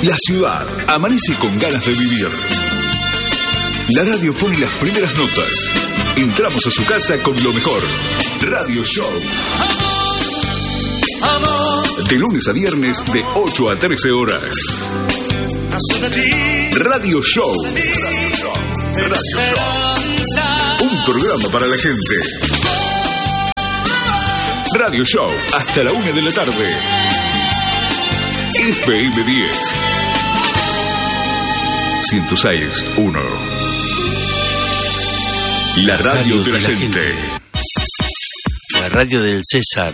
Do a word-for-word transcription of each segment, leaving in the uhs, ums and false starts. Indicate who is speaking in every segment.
Speaker 1: La ciudad amanece con ganas de vivir. La radio pone las primeras notas. Entramos a su casa con lo mejor. Radio Show. De lunes a viernes de ocho a trece horas. Radio Show. Radio Show. Un programa para la gente. Radio Show. Hasta la una de la tarde. F M diez. ciento seis punto uno. La radio de la, de la gente. gente.
Speaker 2: La radio del César,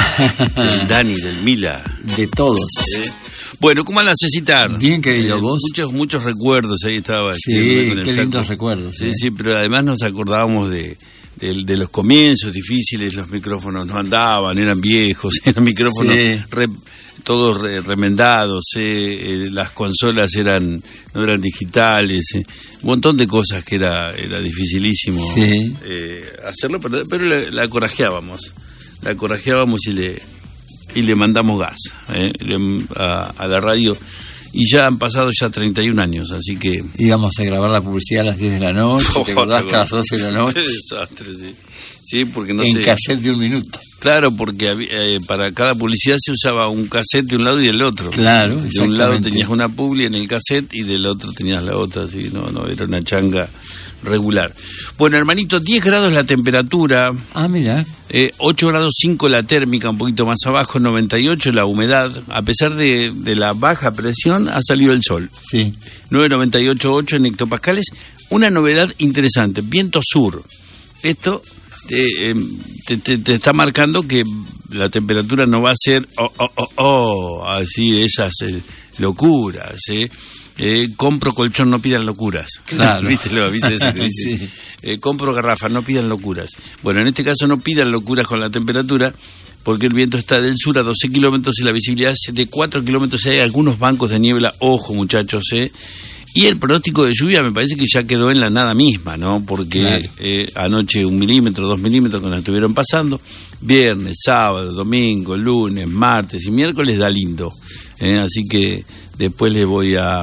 Speaker 2: del Dani, del Mila.
Speaker 3: De todos.
Speaker 2: ¿Eh? Bueno, ¿cómo andas, Cecitar?
Speaker 3: Bien, querido,
Speaker 2: eh,
Speaker 3: vos.
Speaker 2: Muchos, muchos recuerdos, ahí estaba.
Speaker 3: Sí, qué lindos recuerdos.
Speaker 2: Sí,
Speaker 3: ¿eh?
Speaker 2: sí, pero además nos acordábamos de, de, de los comienzos difíciles, los micrófonos no andaban, eran viejos, eran micrófonos sí. re, todos re, remendados, eh, eh, las consolas eran no eran digitales, eh, un montón de cosas que era era dificilísimo
Speaker 3: sí.
Speaker 2: eh, hacerlo, pero, pero la, la corajeábamos, la corajeábamos y le y le mandamos gas eh, a, a la radio, y ya han pasado ya treinta y un años, así que
Speaker 3: íbamos a grabar la publicidad a las diez de la noche, oh, ¿te acordás? Que a las doce de la noche.
Speaker 2: Qué desastre, sí. Sí, porque no
Speaker 3: en
Speaker 2: sé.
Speaker 3: cassette de un minuto.
Speaker 2: Claro, porque eh, para cada publicidad se usaba un cassette de un lado y del otro.
Speaker 3: Claro,
Speaker 2: de un lado tenías una publi en el cassette y del otro tenías la otra, así, no, no, era una changa regular. Bueno, hermanito, diez grados la temperatura.
Speaker 3: Ah, mira.
Speaker 2: Eh, ocho grados cinco la térmica, un poquito más abajo, noventa y ocho la humedad. A pesar de, de la baja presión, ha salido el sol.
Speaker 3: Sí.
Speaker 2: nueve coma noventa y ocho ocho en hectopascales. Una novedad interesante, viento sur. Esto te, te, te, te está marcando que la temperatura no va a ser oh, oh, oh, oh, así esas eh, locuras, ¿eh? Eh, compro colchón, no pidan locuras.
Speaker 3: Claro.
Speaker 2: ¿Viste lo ¿viste eso que dice? Sí. Eh, compro garrafa, no pidan locuras. Bueno, en este caso no pidan locuras con la temperatura, porque el viento está del sur a doce kilómetros y la visibilidad es de cuatro kilómetros. Hay algunos bancos de niebla, ojo muchachos, ¿eh? Y el pronóstico de lluvia me parece que ya quedó en la nada misma, ¿no? Porque claro. eh, anoche un milímetro, dos milímetros cuando estuvieron pasando. Viernes, sábado, domingo, lunes, martes y miércoles da lindo, ¿eh? Así que después les voy a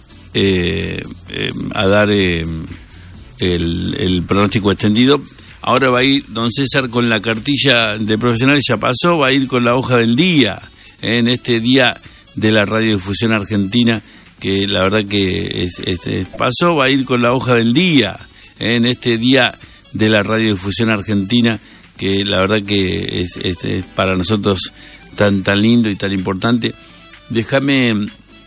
Speaker 2: eh, eh, a dar eh, el, el pronóstico extendido. Ahora va a ir don César con la cartilla de profesionales, ya pasó, va a ir con la hoja del día, ¿eh? En este día de la radiodifusión argentina, que la verdad que es, este pasó, va a ir con la hoja del día, ¿eh? En este día de la radiodifusión argentina, que la verdad que es, es, es para nosotros tan tan lindo y tan importante. Déjame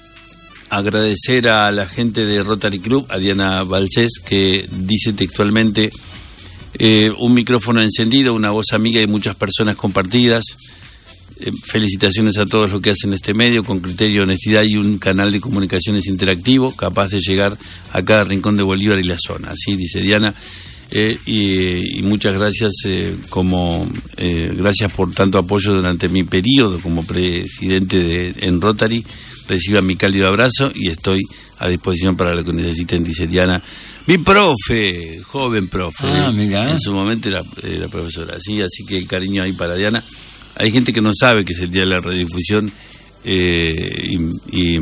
Speaker 2: agradecer a la gente de Rotary Club, a Diana Balcés, que dice textualmente eh, un micrófono encendido, una voz amiga y muchas personas compartidas. Eh, felicitaciones a todos los que hacen este medio con criterio, honestidad y un canal de comunicaciones interactivo capaz de llegar a cada rincón de Bolívar y la zona. Así dice Diana. Eh, y, y muchas gracias, eh, como eh, gracias por tanto apoyo durante mi periodo como presidente de, en Rotary. Reciban mi cálido abrazo y estoy a disposición para lo que necesiten, dice Diana. Mi profe, joven profe,
Speaker 3: ah, mira.
Speaker 2: En su momento era, era profesora, sí, así que el cariño ahí para Diana. Hay gente que no sabe que es el día de la radiodifusión eh, y, y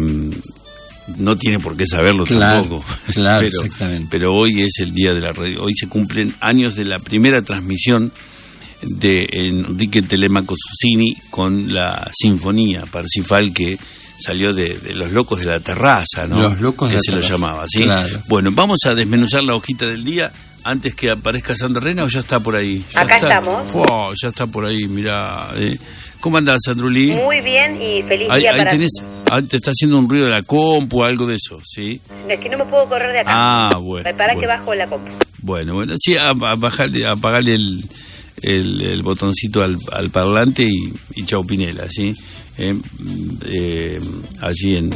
Speaker 2: no tiene por qué saberlo
Speaker 3: claro,
Speaker 2: tampoco.
Speaker 3: Claro,
Speaker 2: pero,
Speaker 3: exactamente.
Speaker 2: Pero hoy es el día de la radio. Hoy se cumplen años de la primera transmisión de Enrique Telemaco Susini con la Sinfonía Parsifal, que salió de, de Los Locos de la Terraza, ¿no?
Speaker 3: Los Locos
Speaker 2: que
Speaker 3: de la
Speaker 2: se
Speaker 3: Terraza.
Speaker 2: lo llamaba, ¿sí?
Speaker 3: Claro.
Speaker 2: Bueno, vamos a desmenuzar la hojita del día antes que aparezca Sandra Rena, o ya está por ahí. ¿Ya
Speaker 4: Acá
Speaker 2: está?
Speaker 4: estamos.
Speaker 2: Oh, ya está por ahí, mirá. Eh. ¿Cómo andás, Sandruli?
Speaker 4: Muy bien y feliz
Speaker 2: ahí,
Speaker 4: día
Speaker 2: ahí
Speaker 4: para...
Speaker 2: tenés, ah, te está haciendo un ruido de la compu o algo de eso, ¿sí?
Speaker 4: Es que no me puedo correr de acá.
Speaker 2: Ah, bueno.
Speaker 4: Para
Speaker 2: bueno.
Speaker 4: que bajo la compu.
Speaker 2: Bueno, bueno, sí, a, a bajarle, a apagarle el, el, el botoncito al, al parlante y, y chau Pinela, ¿sí? Eh, eh, allí en...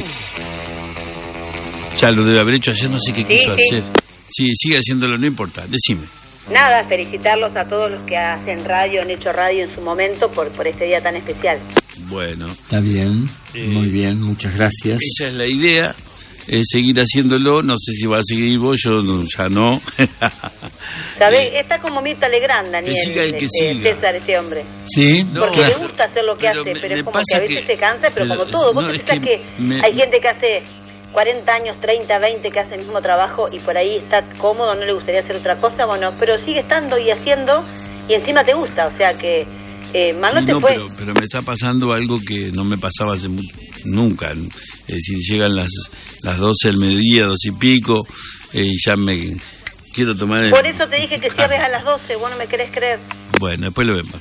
Speaker 2: Ya lo debe haber hecho ayer, no sé qué
Speaker 4: sí,
Speaker 2: quiso
Speaker 4: sí.
Speaker 2: hacer. Sí, sigue haciéndolo, no importa, decime.
Speaker 4: Nada, felicitarlos a todos los que hacen radio, han hecho radio en su momento por, por este día tan especial.
Speaker 2: Bueno.
Speaker 3: Está bien,
Speaker 2: Eh,
Speaker 3: muy bien, muchas gracias.
Speaker 2: Esa es la idea. eh, seguir haciéndolo. No sé si va a seguir vos, yo no, ya no.
Speaker 4: ¿Sabés?
Speaker 2: Eh,
Speaker 4: Está como Mirta Legrand, Daniel,
Speaker 2: que siga el que
Speaker 4: este,
Speaker 2: siga.
Speaker 4: César, este hombre.
Speaker 3: Sí,
Speaker 2: No,
Speaker 4: Porque
Speaker 2: claro,
Speaker 4: le gusta hacer lo que
Speaker 2: pero
Speaker 4: hace,
Speaker 2: me-
Speaker 4: pero
Speaker 2: me
Speaker 4: es como
Speaker 2: pasa
Speaker 4: que a veces
Speaker 2: que-
Speaker 4: se cansa, pero,
Speaker 2: pero
Speaker 4: como todo. Vos
Speaker 2: no,
Speaker 4: te
Speaker 2: es
Speaker 4: pensás
Speaker 2: que
Speaker 4: que,
Speaker 2: me-
Speaker 4: hay gente que hace cuarenta años, treinta, veinte, que hace el mismo trabajo y por ahí está cómodo, no le gustaría hacer otra cosa, bueno, pero sigue estando y haciendo y encima te gusta, o sea que eh, mal no
Speaker 2: Sí,
Speaker 4: te
Speaker 2: no,
Speaker 4: fue.
Speaker 2: pero, pero me está pasando algo que no me pasaba hace mucho, nunca. Es decir, llegan las las doce del mediodía, doce y pico, eh, y ya me quiero tomar el...
Speaker 4: Por eso te dije que cierres a las doce, vos no me querés creer.
Speaker 2: Bueno, después lo vemos.